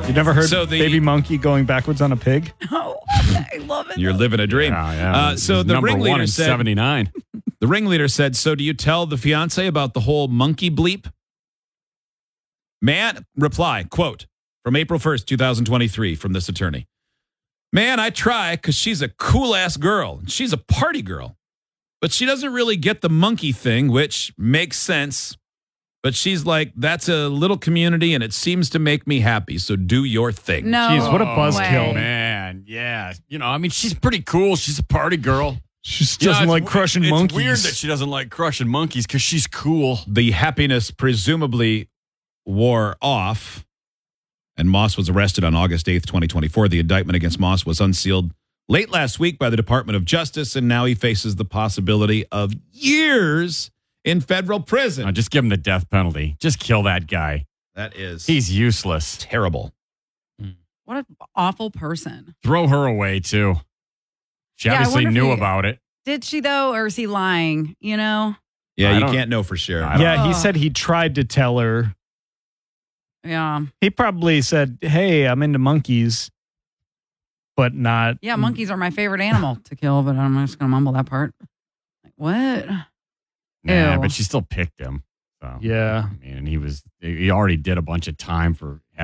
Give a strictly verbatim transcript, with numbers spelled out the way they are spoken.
You never heard So the- baby monkey going backwards on a pig? Oh, I love it. You're living a dream. Yeah, yeah. Uh, so He's the number one ringleader in said, seventy-nine. the ringleader said, so do you tell the fiance about the whole monkey bleep? Man, reply, quote, from April first, twenty twenty-three, from this attorney. Man, I try because she's a cool-ass girl. She's a party girl. But she doesn't really get the monkey thing, which makes sense. But she's like, that's a little community, and it seems to make me happy. So do your thing. No. Jeez, what a way. buzzkill. Man, yeah. You know, I mean, she's pretty cool. She's a party girl. She just You know, doesn't it's like w- crushing it's monkeys. weird that she doesn't like crushing monkeys because she's cool. The happiness presumably wore off, and Moss was arrested on August eighth, twenty twenty-four. The indictment against Moss was unsealed late last week by the Department of Justice, and now he faces the possibility of years in federal prison. No, just give him the death penalty. Just kill that guy. That is He's useless. terrible. What an awful person. Throw her away, too. She Yeah, I obviously wonder if knew he- about it. Did she, though, or is he lying? You know? Yeah, I you don't- can't know for sure. I don't- Yeah, he Oh. said he tried to tell her. Yeah. He probably said, hey, I'm into monkeys, but not. Yeah, monkeys are my favorite animal to kill, but I'm just going to mumble that part. Like, what? Nah, Ew. but she still picked him. So, Yeah. I mean, and he was, he already did a bunch of time for